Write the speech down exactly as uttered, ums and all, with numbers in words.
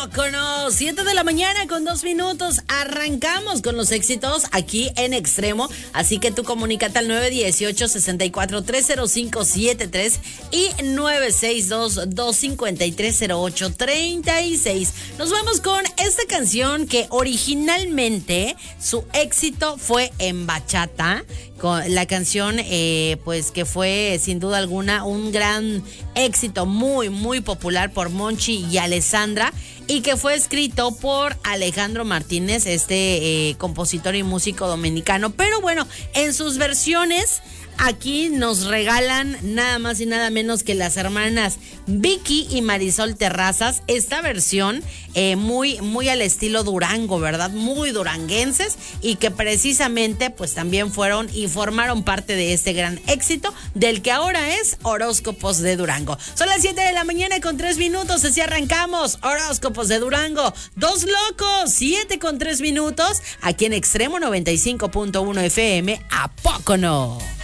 poco no? Siete de la mañana con dos minutos. Arrancamos con los éxitos aquí en Extremo. Así que tú comunícate al nueve uno ocho, seis cuatro tres cero cinco siete tres y nueve seis dos, dos cinco tres cero ocho tres seis. Nos vamos con esta canción que originalmente su éxito fue en bachata. Con la canción, eh, pues que fue sin duda alguna un gran éxito, muy, muy popular por Monchi y Alessandra, y que fue escrito por Alejandro Martínez, este eh, compositor y músico dominicano. Pero bueno, en sus versiones aquí nos regalan nada más y nada menos que las hermanas Vicky y Marisol Terrazas, esta versión eh, muy, muy al estilo Durango, ¿verdad? Muy duranguenses, y que precisamente pues también fueron y formaron parte de este gran éxito del que ahora es Horóscopos de Durango. Son las siete de la mañana con tres minutos, así arrancamos Horóscopos de Durango. Dos locos, siete con tres minutos, aquí en Extremo noventa y cinco punto uno F M. ¿A poco no?